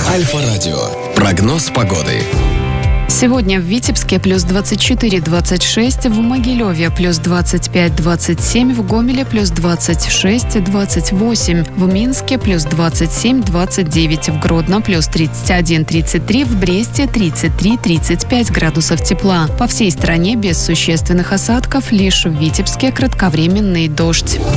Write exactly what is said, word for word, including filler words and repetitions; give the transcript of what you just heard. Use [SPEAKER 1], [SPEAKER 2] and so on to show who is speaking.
[SPEAKER 1] Альфа-радио. Прогноз погоды.
[SPEAKER 2] Сегодня в Витебске плюс двадцать четыре - двадцать шесть, в Могилеве плюс двадцать пять - двадцать семь, в Гомеле плюс двадцать шесть - двадцать восемь, в Минске плюс двадцать семь - двадцать девять, в Гродно плюс тридцать один - тридцать три, в Бресте тридцать три - тридцать пять градусов тепла. По всей стране без существенных осадков, лишь в Витебске кратковременный дождь.